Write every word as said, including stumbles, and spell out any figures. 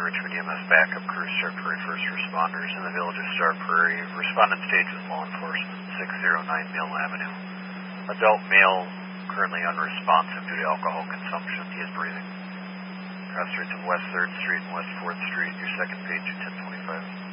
Richmond E M S backup crew, Star Prairie first responders in the village of Star Prairie. Respondent stage with law enforcement, six oh nine Mill Avenue. Adult male, currently unresponsive due to alcohol consumption. He is breathing. Cross streets of West third Street and West fourth Street, your second page, ten twenty-five.